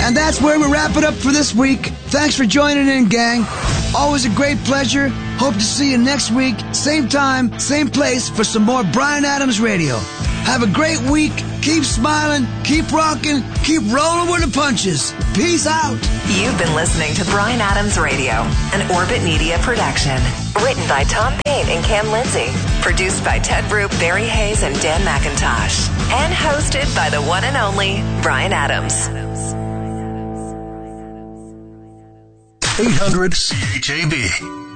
And that's where we wrap it up for this week. Thanks for joining in, gang. Always a great pleasure. Hope to see you next week, same time, same place, for some more Bryan Adams Radio. Have a great week. Keep smiling, keep rocking, keep rolling with the punches. Peace out. You've been listening to Bryan Adams Radio, an Orbit Media production. Written by Tom Payne and Cam Lindsay. Produced by Ted Roop, Barry Hayes, and Dan McIntosh. And hosted by the one and only Bryan Adams. 800 CHAB.